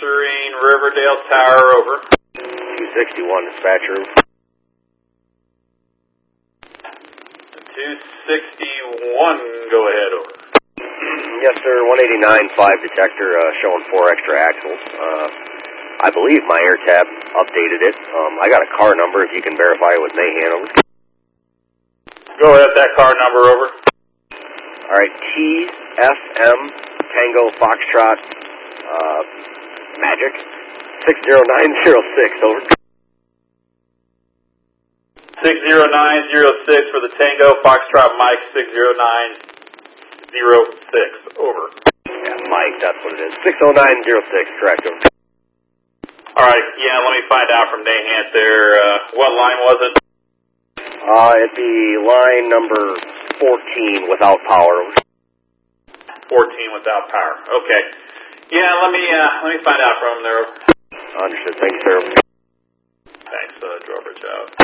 answering Riverdale Tower, over. 261, dispatcher. 261, go ahead, over. Yes, sir, 189.5 detector showing 4 extra axles. I believe my air tab updated it. I got a car number if you can verify it with Mahan. Go ahead, that car number, over. All right, TFM Tango Foxtrot Magic 60906, over. 60906 for the Tango Foxtrot Mike 60906, over. Yeah, Mike, that's what it is. 60906, correct, over. All right, yeah, let me find out from Nahant there. What line was it? It'd be line number 14 without power. 14 without power. Okay. Yeah, let me find out from there. Understood. Thank you, sir. Thanks, Drawbridge out.